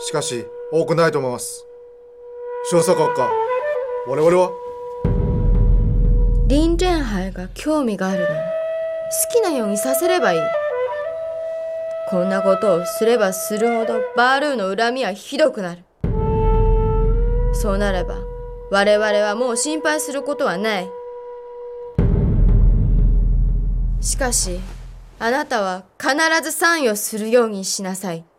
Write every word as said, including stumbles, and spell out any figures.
しかし多くないと思います。調査閣下、我々は林天杯が興味があるなら好きなようにさせればいい。こんなことをすればするほどバールーの恨みはひどくなる。そうなれば我々はもう心配することはない。しかしあなたは必ず参与するようにしなさい。